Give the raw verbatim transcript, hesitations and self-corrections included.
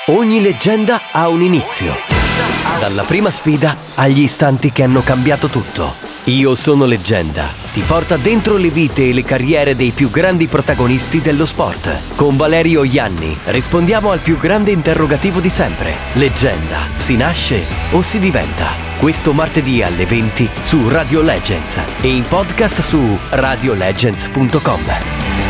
Ogni leggenda ha un inizio. Dalla prima sfida agli istanti che hanno cambiato tutto. Io sono leggenda ti porta dentro le vite e le carriere dei più grandi protagonisti dello sport. Con Valerio Ianni rispondiamo al più grande interrogativo di sempre. Leggenda, si nasce o si diventa? Questo martedì alle venti su Radio Legends e in podcast su radio legends punto com.